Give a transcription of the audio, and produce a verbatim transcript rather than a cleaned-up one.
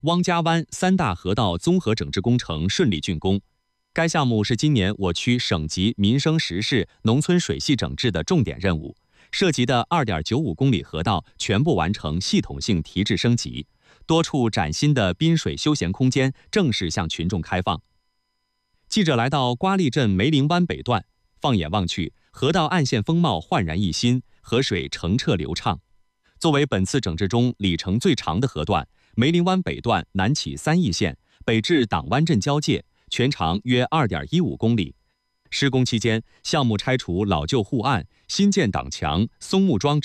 汪家湾三大河道综合整治工程顺利竣工。该项目是今年我区省级民生实事农村水系整治的重点任务，涉及的 二点九五公里河道全部完成系统性提质升级，多处崭新的滨水休闲空间正式向群众开放。记者来到瓜沥镇梅林湾北段，放眼望去，河道岸线风貌焕然一新，河水澄澈流畅。作为本次整治中里程最长的河段，梅林湾北段南起三义县，北至党湾镇交界，全长约 二点一五公里。施工期间，项目拆除老旧护岸，新建挡墙、松木桩